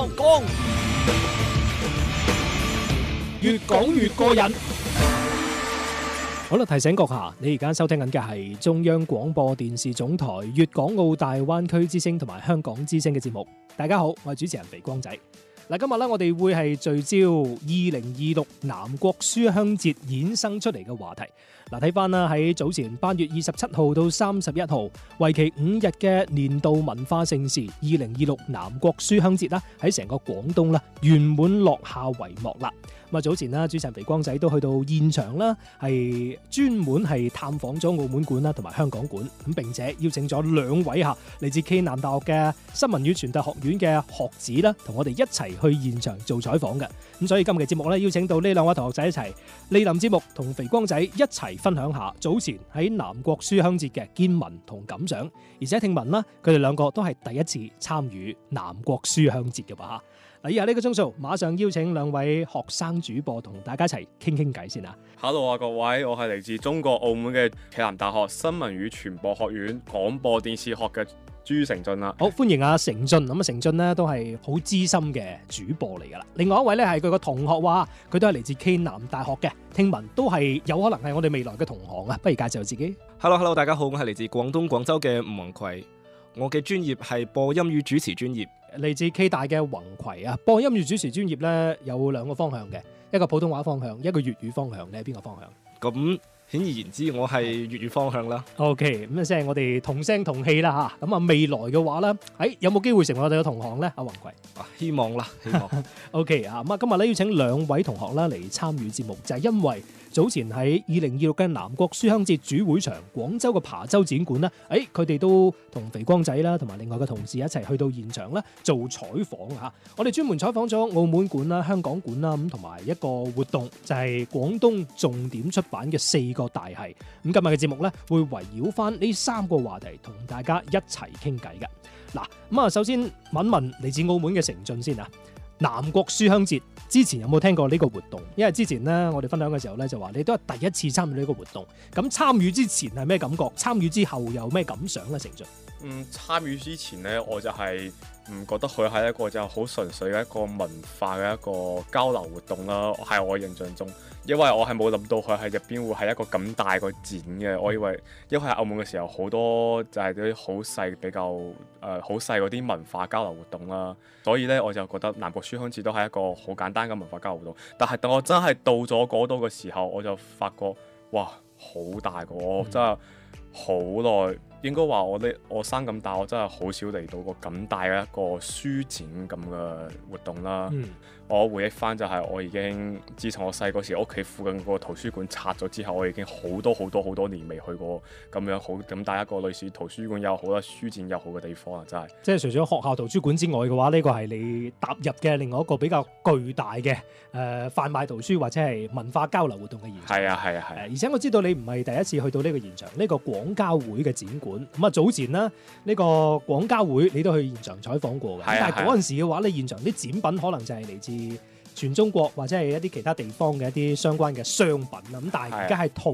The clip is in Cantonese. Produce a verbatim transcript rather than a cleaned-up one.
講，越講越過癮。好啦，提醒閣下，你而家收聽緊嘅係中央廣播電視總台粵港澳大灣區之聲同埋香港之聲嘅節目。大家好，我係主持人肥光仔。嗱，今日咧我哋會係聚焦二零二六南國書香節衍生出嚟嘅話題。嗱，睇翻啦，喺早前八月二十七號到三十一號，為期五日嘅年度文化盛事二零二六南國書香節啦，喺成個廣東啦圓滿落下帷幕啦。咁啊，早前啦，主持人肥光仔都去到現場啦，係專門係探訪咗澳門館啦同埋香港館，咁並且邀請咗兩位嚇嚟自暨南大學嘅新聞與傳達學院嘅學子啦，同我哋一齊去現場做採訪嘅。咁所以今期節目咧，邀請到呢兩位同學仔一齊蒞臨節目，同肥光仔一齊分享下早前喺南國書香節嘅見聞同感想。而且聽聞啦，佢哋兩個都係第一次參與南國書香節嘅吧。嗱，以下呢個鐘數，馬上邀請兩位學生主播同大家一齊傾傾偈先啊。 Hello 啊，各位，我係嚟自中國澳門嘅暨南大學新聞與傳播學院廣播電視學嘅朱成俊啦。 好，歡迎阿成俊。咁啊，成俊呢都係好資深嘅主播嚟噶啦。另外一位咧係佢個同學話，佢都係嚟自暨南大學嘅，聽聞都係有可能係我哋未來嘅同行啊。不如介紹自己。 Hello Hello， 大家好，我係嚟自廣東廣州嘅吳宏葵，我嘅專業係播音與主持專業。 嚟自暨大嘅宏葵啊，播音與主持專業咧有兩個方向嘅，一個普通話方向，一個粵語方向。你係邊個方向？ 咁顯而言之，我係粵語方向啦。 OK，咁即係我哋同聲同氣啦嚇。咁啊，未來嘅話咧，誒有冇機會成為我哋嘅同行咧？阿宏葵， 啊，希望啦，希望。 OK 啊，咁啊，今日咧要請兩位同學啦嚟參與節目，就係因為早前喺二零二六嘅南國書香節主會場廣州嘅琶洲展館咧，誒佢哋都同肥光仔啦，同埋另外嘅同事一齊去到現場咧做採訪嚇。我哋專門採訪咗澳門館啦、香港館啦，咁同埋一個活動就係廣東重點出版嘅四個大系。咁今日嘅節目咧會圍繞翻呢三個話題同大家一齊傾偈嘅。嗱，咁啊，首先問問嚟自澳門嘅成俊先啊。南國書香節之前有冇聽過呢個活動？因為之前咧我哋分享嘅時候咧就話你都係第一次參與呢個活動。咁參與之前係咩感覺？參與之後有咩感想咧？成俊？ 嗯，參與之前呢，我就係唔覺得佢係一個就好純粹嘅一個文化嘅一個交流活動啦。喺我印象中，因為我係冇諗到佢喺入邊會係一個咁大個展嘅。我以為因為喺澳門嘅時候好多就係啲好細比較誒好細嗰啲文化交流活動啦，所以咧我就覺得南國書香節都係一個好簡單嘅文化交流活動。但係等我真係到咗嗰度嘅時候，我就發覺哇，好大個，我真係好耐。應該話我呢，我生咁大，我真係好少嚟到個咁大嘅一個書展咁嘅活動啦。嗯、我回憶翻就係我已經，自從我細個時屋企附近個圖書館拆咗之後，我已經好多好多好多年未去過咁樣好咁大一個類似圖書館又好啦、書展又好嘅地方啦，真係。即係除咗學校圖書館之外嘅話，呢、呢個係你踏入嘅另外一個比較巨大嘅誒、呃、販賣圖書或者係文化交流活動嘅現場。 係啊係啊係、啊。 而且我知道你唔係第一次去到呢個現場，呢、呢個廣交會嘅展館。咁啊，早前啦，呢、呢個廣交會你都去現場採訪過嘅，啊、但係嗰陣時嘅話咧，現場啲展品可能就係嚟自全中國或者係一啲其他地方嘅一啲相關嘅商品啦。咁但係而家係淘